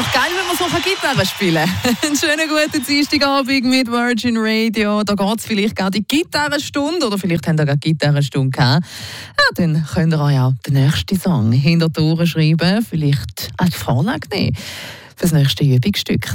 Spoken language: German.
doch geil, wenn man so Gitarre spielen kann. Einen schönen guten Dienstagabend mit Virgin Radio. Da geht es vielleicht gerade die Gitarrenstunde oder vielleicht habt ihr gerade die Gitarrenstunde gehabt. Ja, dann könnt ihr euch auch den nächsten Song hinter die Ohren schreiben, vielleicht als Vorlage nehmen für das nächste Übungsstück.